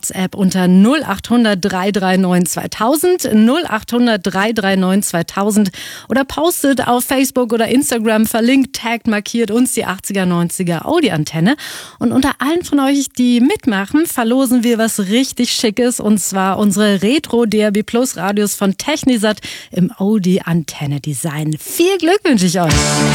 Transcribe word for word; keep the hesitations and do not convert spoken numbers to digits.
WhatsApp unter null acht hundert, drei drei neun, zweitausend, null acht hundert, drei drei neun, zweitausend oder postet auf Facebook oder Instagram, verlinkt, taggt, markiert uns die achtziger, neunziger Audi-Antenne. Und unter allen von euch, die mitmachen, verlosen wir was richtig Schickes, und zwar unsere Retro-D A B Plus Radios von Technisat im Audi-Antenne-Design. Viel Glück wünsche ich euch!